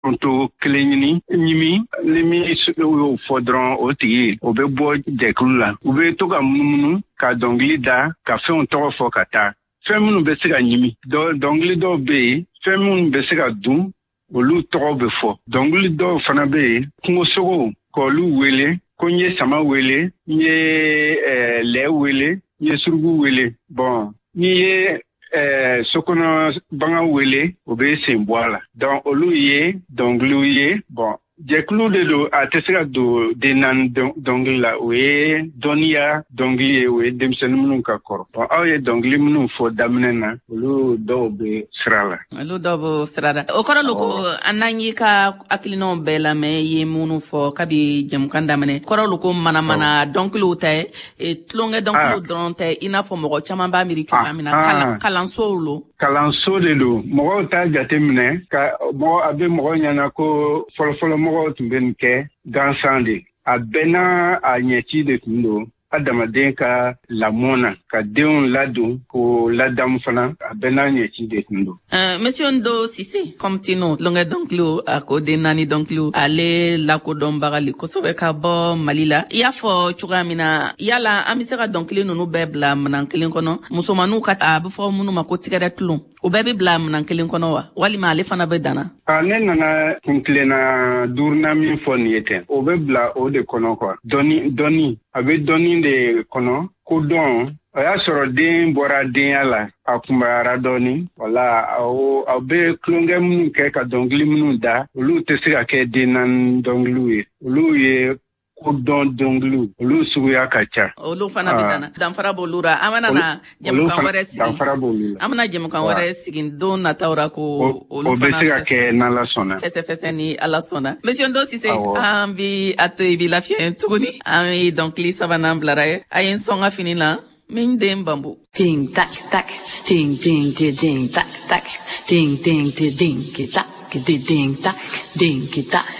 to kelen ɲimi ni min y'o fɔ dɔrɔn o tigi o bɛ bɔ jɛkulu la u bɛ to ka munumunu ka dɔnkili da ka fɛnw tɔgɔ fɔ ka taa fɛn minnu bɛ se ka ɲimi dɔnkili dɔw bɛ yen fɛn minnu bɛ se ka dun olu tɔgɔ bɛ fɔ dɔnkili dɔw fana bɛ yen kungosogow k'olu wele ko n ye sama wele n ye lɛ wele n ye surugu wele bɔn n'i ye sokɔnɔ bagan wele o bɛ sen bɔ a la donc olu ye dɔnkiliw ye bɔn jɛkulu de don a tɛ se ka don den naani dɔnkili la o ye dɔnniya dɔnkili ye o ye denmisɛnnin minnu ka kɔrɔ bon aw ye dɔnkili minnu fɔ daminɛ na olu dɔw bɛ sira la. olu dɔw bɛ sira la o kɔrɔ lo ko an n'an y'i ka hakilinaw bɛɛ lamɛn ye minnu fɔ kabi jɛmukan daminɛ kɔrɔ lo ko manamana dɔnkiliw tɛ tulonkɛ dɔnkiliw dɔrɔn tɛ i n'a fɔ mɔgɔ caman b'a miiri cogoya min na kalansow lo. kalanso de don mɔgɔw t'a jate minɛ a bɛ mɔgɔ ɲɛna ko fɔlɔfɔlɔ mɔgɔw tun bɛ nin kɛ gansan de a bɛɛ n'a a ɲɛci de tun don adamaden ka lamɔ na ka denw ladon k'o ladamu fana a bɛɛ n'a ɲɛci de tun don. Monsieur Ndo Sise Kɔmtino tulonkɛ dɔnkiliw a ko den naani dɔnkiliw ale lakodɔnbagali kosɛbɛ ka bɔ Mali la i y'a fɔ cogoya min na yala an bɛ se ka dɔnkili ninnu bɛɛ bila minɛn kelen kɔnɔ musomaninw ka a bɛ fɔ minnu ma ko tigɛrɛ tulon o bɛɛ bɛ bila minɛn kelen kɔnɔ wa walima ale fana bɛ danna. Ne nana kuntilenna duurunan min fɔ nin ye ten o bɛ bila o de kɔnɔ quoi dɔnni a bɛ dɔnni de kɔnɔ ko dɔn o y'a sɔrɔ den bɔra denya la a kunbayara dɔɔni wala aw bɛ tulonkɛ minnu kɛ ka dɔnkili minnu da olu tɛ se ka kɛ den naani dɔnkiliw ye olu ye ko dɔn dɔnkiliw olu suguya ka ca. olu fana bɛ danna danfara b'olu la an bɛna jɛmukan wɛrɛ sigi danfara b'olu la an bɛna jɛmukan wɛrɛ sigi don nataw la ko olu fana bɛ se ka kɛ n'Ala sɔnna fɛsɛfɛsɛ ni Ala sɔnna. Monsieur Ndo Sise an bi a to i bi lafiya tuguni an ye dɔnkili sabanan bilara ye a ye n sɔn ka fini na min den bambu. Ting tak tak ting ting ting tak tak ting ting ting tak ding tak ding tak.